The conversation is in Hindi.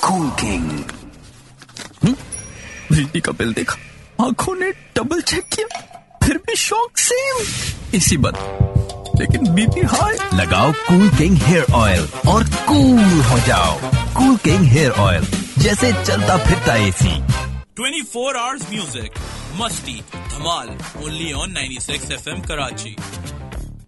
Cool king. बिजली का बिल देखा, आंखों ने डबल चेक किया, फिर भी शॉक सेम। इसी बात, लेकिन बीपी हाई। लगाओ कूल किंग हेयर ऑयल और कूल हो जाओ। कूल किंग हेयर ऑयल, जैसे चलता फिरता एसी। 24 hours music, मस्ती, धमाल, only on 96 FM Karachi.